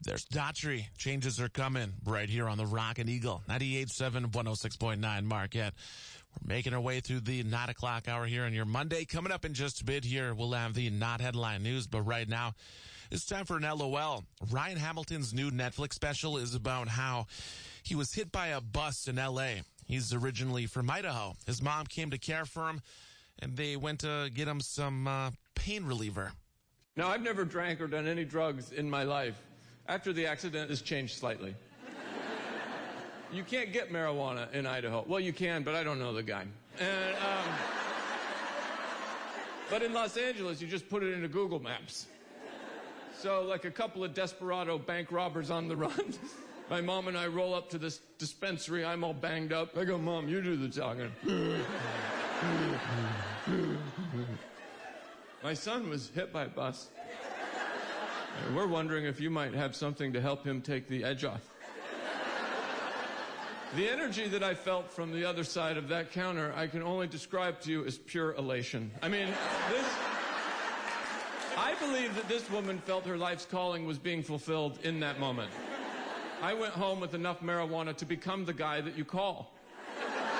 There's Daughtry. Changes are coming right here on the Rockin' Eagle. 98.7, 106.9 Marquette. We're making our way through the 9 o'clock hour here on your Monday. Coming up in just a bit here, we'll have the not headline news. But right now, it's time for an LOL. Ryan Hamilton's new Netflix special is about how he was hit by a bus in L.A. He's originally from Idaho. His mom came to care for him, and they went to get him some pain reliever. Now, I've never drank or done any drugs in my life. After the accident, it's changed slightly. You can't get marijuana in Idaho. Well, you can, but I don't know the guy. And, but in Los Angeles, you just put it into Google Maps. So, like a couple of desperado bank robbers on the run, my mom and I roll up to this dispensary. I'm all banged up. I go, Mom, you do the talking. My son was hit by a bus. We're wondering if you might have something to help him take the edge off. The energy that I felt from the other side of that counter, I can only describe to you as pure elation. I mean, I believe that this woman felt her life's calling was being fulfilled in that moment. I went home with enough marijuana to become the guy that you call.